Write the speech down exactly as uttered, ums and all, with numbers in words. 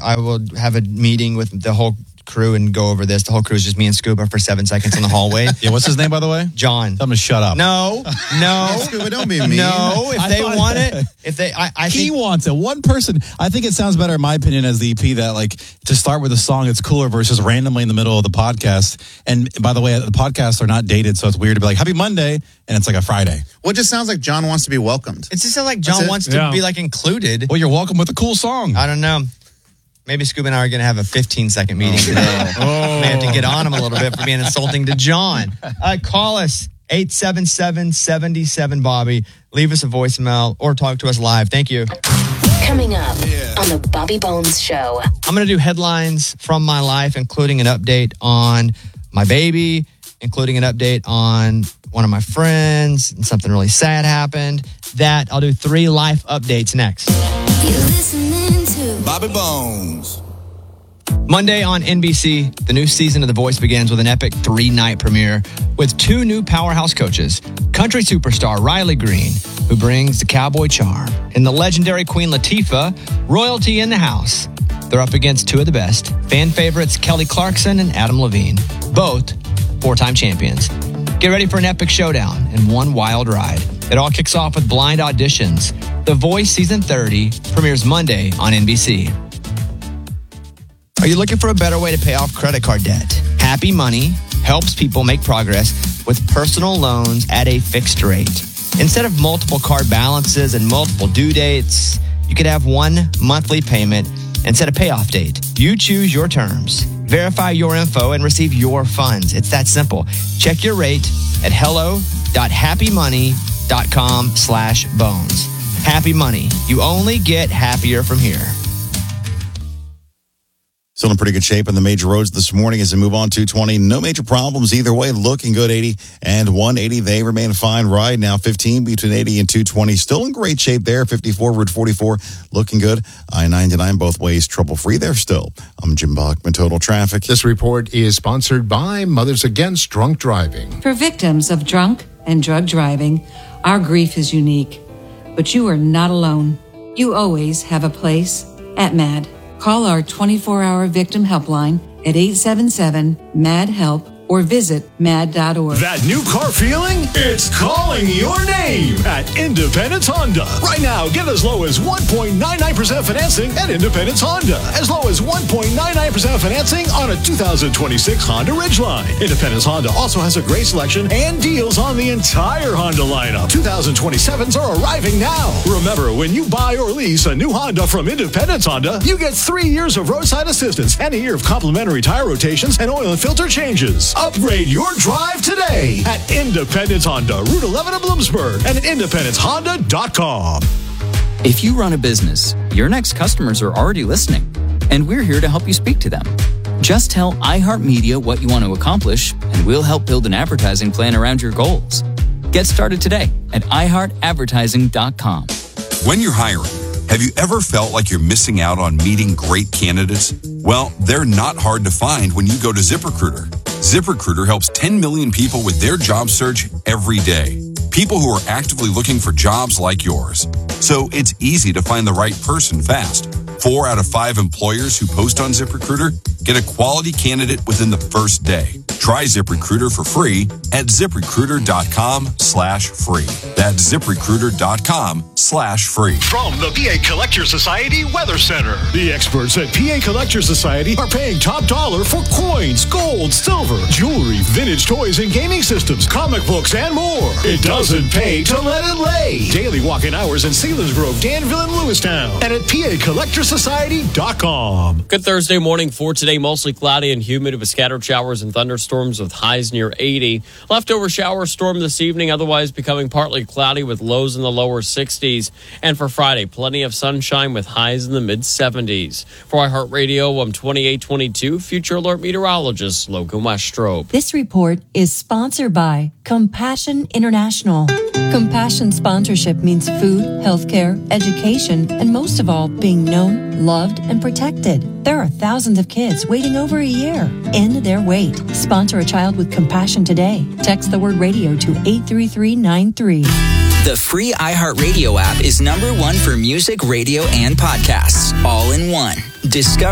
I will have a meeting with the whole crew and go over this. The whole crew is just me and Scuba for seven seconds in the hallway. Yeah, what's his name, by the way? John. Tell him to shut up. No, no. Scuba, don't be mean. No, if I they thought- want it, if they, I, I He think, wants it. One person. I think it sounds better, in my opinion, as the E P, that like to start with a song, it's cooler versus randomly in the middle of the podcast. And by the way, the podcasts are not dated, so it's weird to be like, Happy Monday, and it's like a Friday. Well, it just sounds like John wants to be welcomed. it's just like John That's it? wants to Yeah. be like included. Well, you're welcome with a cool song. I don't know. Maybe Scuba and I are going to have a fifteen second meeting today. Oh. May have to get on him a little bit for being insulting to John. Uh, call us, eight seven seven, seven seven, Bobby. Leave us a voicemail or talk to us live. Thank you. Coming up on the Bobby Bones Show. I'm going to do headlines from my life, including an update on my baby, including an update on one of my friends, and something really sad happened. That I'll do three life updates next. You're listening to Bobby Bones. Monday on N B C, the new season of The Voice begins with an epic three-night premiere with two new powerhouse coaches, country superstar Riley Green, who brings the cowboy charm, and the legendary Queen Latifah, royalty in the house. They're up against two of the best, fan favorites Kelly Clarkson and Adam Levine, both four-time champions. Get ready for an epic showdown and one wild ride. It all kicks off with blind auditions. The Voice Season thirty premieres Monday on N B C. Are you looking for a better way to pay off credit card debt? Happy Money helps people make progress with personal loans at a fixed rate. Instead of multiple card balances and multiple due dates, you could have one monthly payment and set a payoff date. You choose your terms. Verify your info and receive your funds. It's that simple. Check your rate at hello.happymoney.com slash bones. Happy Money. You only get happier from here. Still in pretty good shape on the major roads this morning as we move on two twenty. No major problems either way. Looking good, eighty and one eighty. They remain fine right now. fifteen between eighty and two twenty. Still in great shape there. fifty-four, Route forty-four. Looking good. I ninety-nine both ways. Trouble free there still. I'm Jim Bachman, Total Traffic. This report is sponsored by Mothers Against Drunk Driving. For victims of drunk and drug driving, our grief is unique. But you are not alone. You always have a place at MAD. Call our twenty-four hour victim helpline at eight seven seven, M A D, HELP or visit mad dot org. That new car feeling? It's calling your name at Independence Honda. Right now, get as low as one point nine nine percent financing at Independence Honda. As low as one point nine nine percent financing on a two thousand twenty-six Honda Ridgeline. Independence Honda also has a great selection and deals on the entire Honda lineup. two thousand twenty-sevens are arriving now. Remember, when you buy or lease a new Honda from Independence Honda, you get three years of roadside assistance and a year of complimentary tire rotations and oil and filter changes. Upgrade your drive today at Independence Honda, Route eleven in Bloomsburg, and at independence honda dot com. If you run a business, your next customers are already listening, and we're here to help you speak to them. Just tell iHeartMedia what you want to accomplish, and we'll help build an advertising plan around your goals. Get started today at i heart advertising dot com. When you're hiring, have you ever felt like you're missing out on meeting great candidates? Well, they're not hard to find when you go to ZipRecruiter. ZipRecruiter helps ten million people with their job search every day. People who are actively looking for jobs like yours. So it's easy to find the right person fast. Four out of five employers who post on ZipRecruiter get a quality candidate within the first day. Try ZipRecruiter for free at ZipRecruiter.com slash free. That's ZipRecruiter.com slash free. From the P A Collector Society Weather Center, the experts at P A Collector Society are paying top dollar for coins, gold, silver, jewelry, vintage toys and gaming systems, comic books, and more. It doesn't pay to let it lay. Daily walk-in hours in Selinsgrove, Danville, and Lewistown, and at P A Collector Society dot com. Good Thursday morning for today. Mostly cloudy and humid with scattered showers and thunderstorms with highs near eighty. Leftover shower storm this evening, otherwise becoming partly cloudy with lows in the lower sixties. And for Friday, plenty of sunshine with highs in the mid seventies. For iHeartRadio, I'm twenty-eight twenty-two Future Alert meteorologist Logan Westrope. This report is sponsored by Compassion International. Compassion sponsorship means food, healthcare, education, and most of all, being known, loved, and protected. There are thousands of kids waiting over a year. End their wait. Sponsor a child with compassion today. Text the word radio to eight three three nine three. The free iHeartRadio app is number one for music, radio, and podcasts, all in one. Discover